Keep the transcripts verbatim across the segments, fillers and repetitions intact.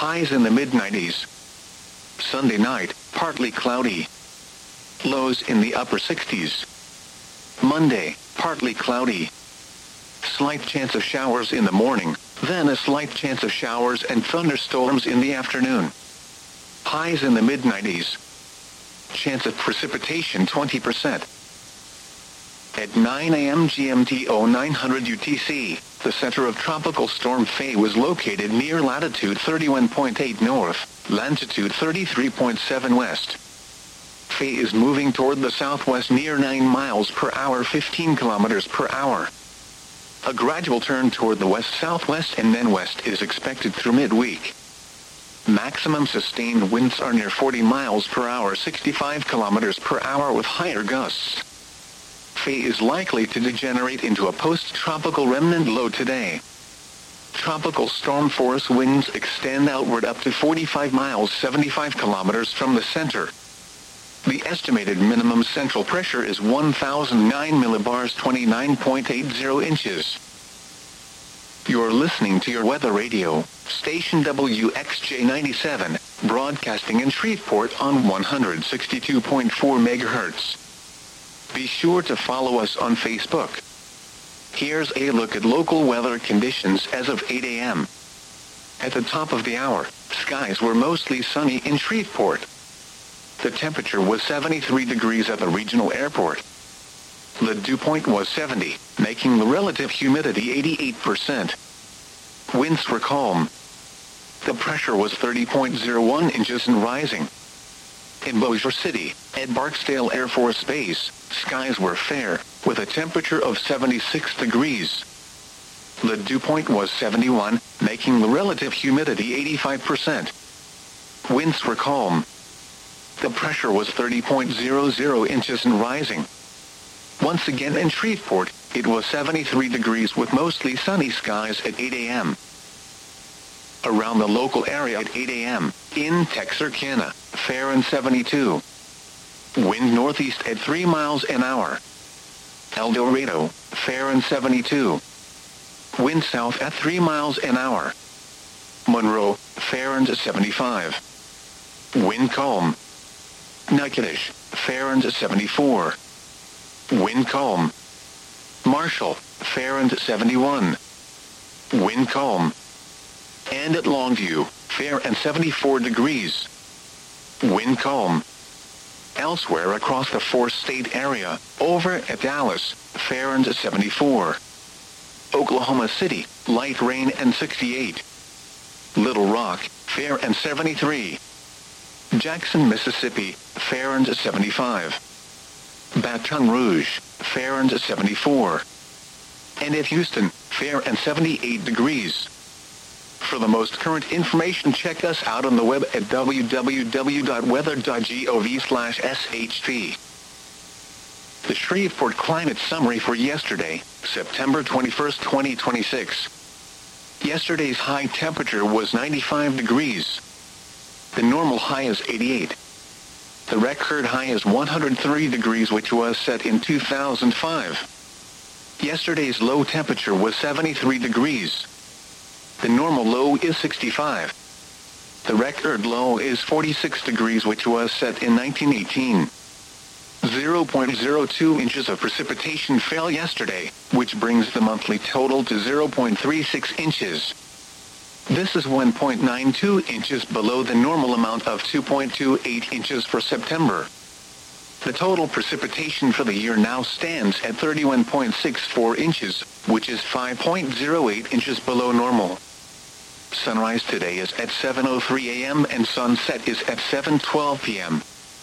highs in the mid nineties. Sunday night, partly cloudy. Lows in the upper sixties. Monday, partly cloudy. Slight chance of showers in the morning, then a slight chance of showers and thunderstorms in the afternoon. Highs in the mid nineties. Chance of precipitation twenty percent. At nine a m G M T oh nine hundred U T C, the center of Tropical Storm Faye was located near latitude thirty-one point eight north, longitude thirty-three point seven west. Faye is moving toward the southwest near nine miles per hour, fifteen kilometers per hour. A gradual turn toward the west-southwest and then west is expected through midweek. Maximum sustained winds are near forty miles per hour, sixty-five kilometers per hour with higher gusts. Faye is likely to degenerate into a post-tropical remnant low today. Tropical storm force winds extend outward up to forty-five miles, seventy-five kilometers from the center. The estimated minimum central pressure is one thousand nine millibars, twenty-nine point eight zero inches. You're listening to your weather radio, station W X J ninety-seven, broadcasting in Shreveport on one hundred sixty-two point four megahertz. Be sure to follow us on Facebook. Here's a look at local weather conditions as of eight a m At the top of the hour, skies were mostly sunny in Shreveport. The temperature was seventy-three degrees at the regional airport. The dew point was seventy, making the relative humidity eighty-eight percent. Winds were calm. The pressure was thirty point zero one inches and rising. In Bossier City, at Barksdale Air Force Base, skies were fair, with a temperature of seventy-six degrees. The dew point was seventy-one, making the relative humidity eighty-five percent. Winds were calm. The pressure was thirty point zero zero inches and rising. Once again in Shreveport, it was seventy-three degrees with mostly sunny skies at eight a m Around the local area at eight a m, in Texarkana, fair and seventy-two. Wind northeast at three miles an hour. El Dorado, fair and seventy-two. Wind south at three miles an hour. Monroe, fair and seventy-five. Wind calm. Natchitoches, fair and seventy-four. Wind calm. Marshall, fair and seventy-one. Wind calm. And at Longview, fair and seventy-four degrees. Wind calm. Elsewhere across the four-state area, over at Dallas, fair and seventy-four. Oklahoma City, light rain and sixty-eight. Little Rock, fair and seventy-three. Jackson, Mississippi, fair and seventy-five. Baton Rouge, fair and seventy-four. And at Houston, fair and seventy-eight degrees. For the most current information, check us out on the web at w w w dot weather dot gov slash s h p. The Shreveport Climate Summary for yesterday, September twenty-first, twenty twenty-six. Yesterday's high temperature was ninety-five degrees. The normal high is eighty-eight. The record high is one hundred three degrees, which was set in two thousand five. Yesterday's low temperature was seventy-three degrees. The normal low is sixty-five. The record low is forty-six degrees, which was set in nineteen eighteen. zero point zero two inches of precipitation fell yesterday, which brings the monthly total to zero point three six inches. This is one point nine two inches below the normal amount of two point two eight inches for September. The total precipitation for the year now stands at thirty-one point six four inches, which is five point zero eight inches below normal. Sunrise today is at seven oh three a m and sunset is at seven twelve p m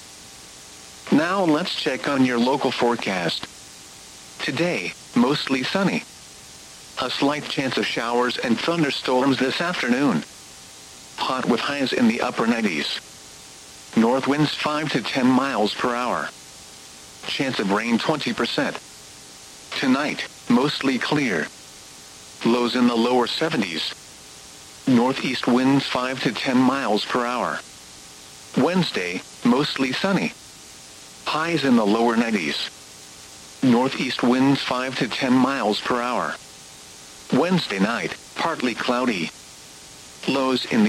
Now let's check on your local forecast. Today, mostly sunny. A slight chance of showers and thunderstorms this afternoon. Hot with highs in the upper nineties. North winds five to ten miles per hour. Chance of rain twenty percent. Tonight, mostly clear. Lows in the lower seventies. Northeast winds five to ten miles per hour. Wednesday, mostly sunny. Highs in the lower nineties. Northeast winds five to ten miles per hour. Wednesday night, partly cloudy. Lows in the